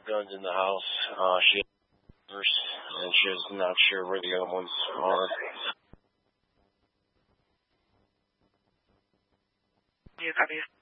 guns in the house. She has and she is not sure where the other ones are. Do you copy?